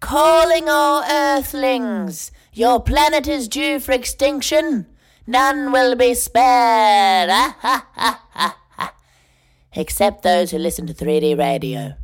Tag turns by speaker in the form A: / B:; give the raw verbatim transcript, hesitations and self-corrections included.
A: Calling all earthlings, your planet is due for extinction. None will be spared. Ah, ha, ha, ha, ha. Except those who listen to three D radio.